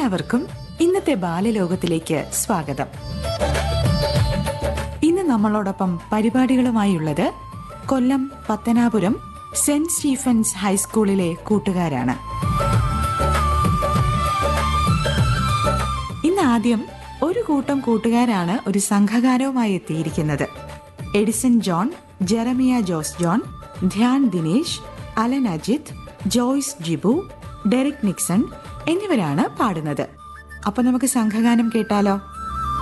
എല്ലാവർക്കും ഇന്നത്തെ ബാലലോകത്തിലേക്ക് സ്വാഗതം. ഇന്ന് നമ്മളോടൊപ്പം പരിപാടികളുമായുള്ളത് കൊല്ലം പത്തനാപുരം സെന്റ് സ്റ്റീഫൻസ് ഹൈസ്കൂളിലെ കൂട്ടുകാരാണ്. ഇന്ന് ആദ്യം ഒരു കൂട്ടം കൂട്ടുകാരാണ് ഒരു സംഘഗാനവുമായി എത്തിയിരിക്കുന്നത്. Edison John, Jeremiah Jose John, Dhyan Dinesh, Allen Ajith, Joyce Jibu, Derek Nixon എന്നിവരാണ് പാടുന്നത്. അപ്പൊ നമുക്ക് സംഘഗാനം കേട്ടാലോ?